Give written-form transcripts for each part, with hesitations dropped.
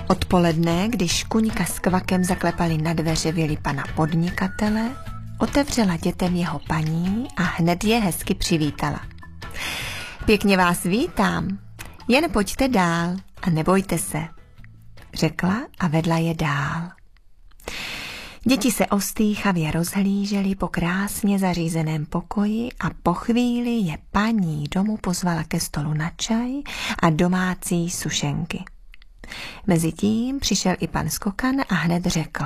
Odpoledne, když Kuňka s Kvakem zaklepali na dveře vily pana podnikatele, otevřela dětem jeho paní a hned je hezky přivítala. Pěkně vás vítám, jen pojďte dál a nebojte se, řekla a vedla je dál. Děti se ostýchavě rozhlížely po krásně zařízeném pokoji a po chvíli je paní domů pozvala ke stolu na čaj a domácí sušenky. Mezitím přišel i pan Skokan a hned řekl: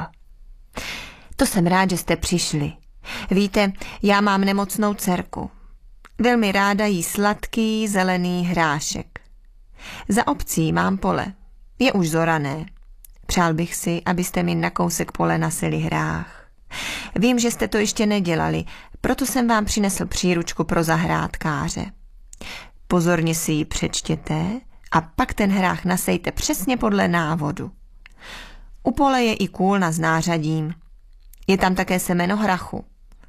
To jsem rád, že jste přišli. Víte, já mám nemocnou dcerku. Velmi ráda jí sladký zelený hrášek. Za obcí mám pole. Je už zorané. Přál bych si, abyste mi na kousek pole naseli hrách. Vím, že jste to ještě nedělali, proto jsem vám přinesl příručku pro zahrádkáře. Pozorně si ji přečtěte a pak ten hrách nasejte přesně podle návodu. U pole je i kůlna s nářadím. Je tam také semeno hrachu.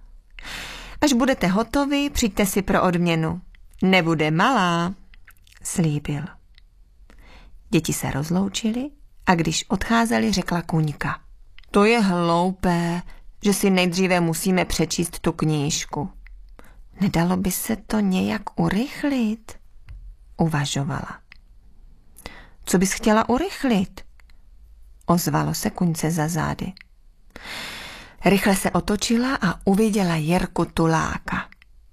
Až budete hotovi, přijďte si pro odměnu. Nebude malá, slíbil. Děti se rozloučily a když odcházeli, řekla Kuňka: To je hloupé, že si nejdříve musíme přečíst tu knížku. Nedalo by se to nějak urychlit? Uvažovala. Co bys chtěla urychlit? Ozvalo se Kuňce za zády. Rychle se otočila a uviděla Jirku Tuláka.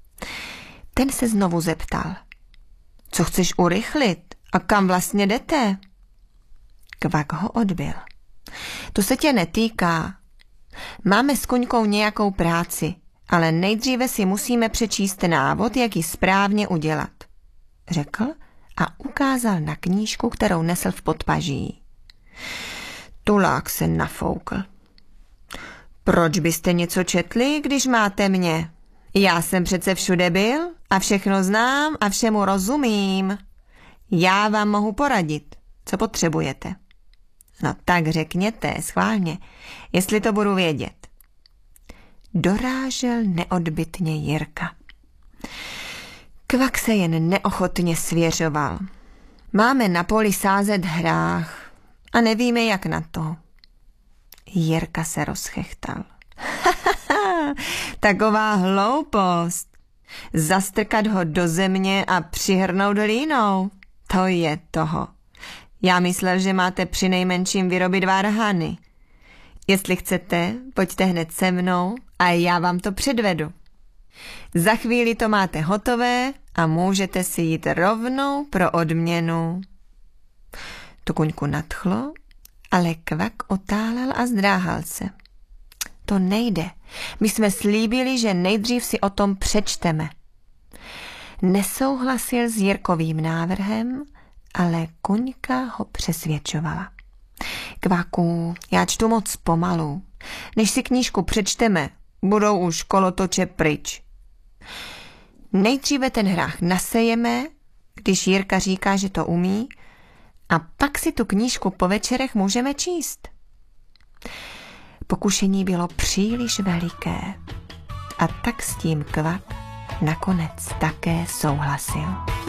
Ten se znovu zeptal: Co chceš urychlit a kam vlastně jdete? Kvak ho odbyl. To se tě netýká. Máme s Kuňkou nějakou práci, ale nejdříve si musíme přečíst návod, jak ji správně udělat, řekl a ukázal na knížku, kterou nesl v podpaží. Tulák se nafoukl. Proč byste něco četli, když máte mě? Já jsem přece všude byl a všechno znám a všemu rozumím. Já vám mohu poradit, co potřebujete. No tak řekněte, schválně, jestli to budu vědět. Dorážel neodbytně Jirka. Kvak se jen neochotně svěřoval. Máme na poli sázet hrách a nevíme, jak na to. Jirka se rozchechtal. Taková hloupost. Zastrkat ho do země a přihrnout hlínou. To je toho. Já myslel, že máte přinejmenším vyrobit varhany. Jestli chcete, pojďte hned se mnou a já vám to předvedu. Za chvíli to máte hotové a můžete si jít rovnou pro odměnu. Tu Kuňku nadchlo, ale Kvak otálel a zdráhal se. To nejde. My jsme slíbili, že nejdřív si o tom přečteme. Nesouhlasil s Jirkovým návrhem, ale Kuňka ho přesvědčovala. Kvaku, já čtu moc pomalu. Než si knížku přečteme, budou už kolotoče pryč. Nejdříve ten hrách nasejeme, když Jirka říká, že to umí, a pak si tu knížku po večerech můžeme číst. Pokušení bylo příliš veliké a tak s tím Kvak nakonec také souhlasil.